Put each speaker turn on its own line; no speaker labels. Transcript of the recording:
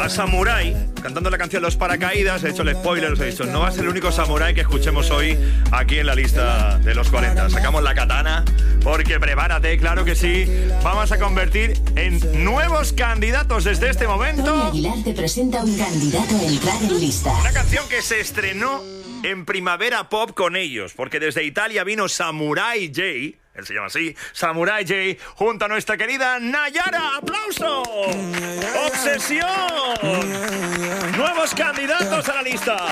a Samurai cantando la canción Los Paracaídas. He hecho el spoiler, os he dicho, no va a ser el único Samurai que escuchemos hoy aquí en la lista de los 40. Sacamos la katana, porque prepárate, claro que sí. Vamos a convertir en nuevos candidatos desde este momento.
Tony Aguilar te presenta un candidato a entrar en lista.
Una canción que se estrenó en Primavera Pop con ellos, porque desde Italia vino Samurai J, él se llama así, Samurai J, junto a nuestra querida Nayara. ¡Aplauso! ¡Obsesión! Nuevos candidatos a la lista.